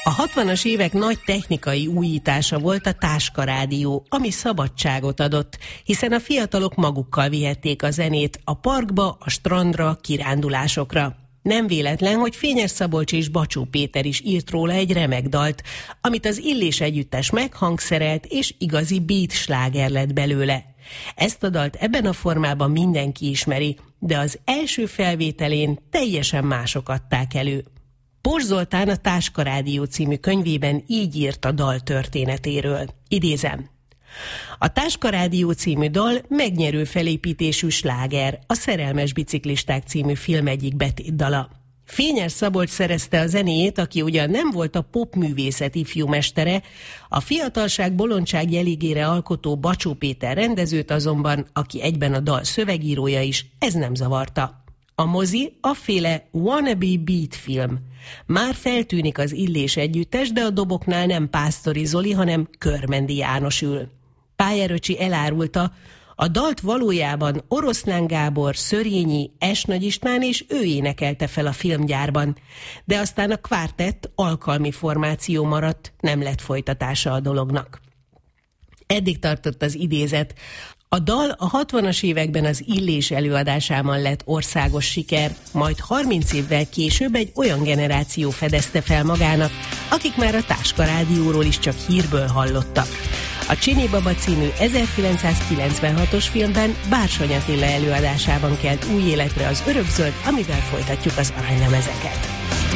A 60-as évek nagy technikai újítása volt a táskarádió, ami szabadságot adott, hiszen a fiatalok magukkal vihették a zenét a parkba, a strandra, kirándulásokra. Nem véletlen, hogy Fényes Szabolcs és Bacsó Péter is írt róla egy remek dalt, amit az Illés együttes meghangszerelt, és igazi beat sláger lett belőle. Ezt a dalt ebben a formában mindenki ismeri, de az első felvételén teljesen mások adták elő. Bors Zoltán a Táskarádió című könyvében így írt a dal történetéről. Idézem. A Táskarádió című dal megnyerő felépítésű sláger, a Szerelmes biciklisták című film egyik betétdala. Fényes Szabolcs szerezte a zenéjét, aki ugyan nem volt a popművészet ifjúmestere, a fiatalság bolondság jeligére alkotó Bacsó Péter rendezőt azonban, aki egyben a dal szövegírója is, ez nem zavarta. A mozi afféle wannabe beat film. Már feltűnik az Illés együttes, de a doboknál nem Pásztori Zoli, hanem Körmendi János ül. Pályeröcsi elárulta, a dalt valójában Oroszlán Gábor, Szörényi, S. Nagy István és ő énekelte fel a filmgyárban, de aztán a kvártett alkalmi formáció maradt, nem lett folytatása a dolognak. Eddig tartott az idézet. A dal a 60-as években az Illés előadásában lett országos siker, majd 30 évvel később egy olyan generáció fedezte fel magának, akik már a Táskarádióról is csak hírből hallottak. A Csini Baba című 1996-os filmben Bársony Attila előadásában kelt új életre az Örökzöld, amivel folytatjuk az aranylemezeket.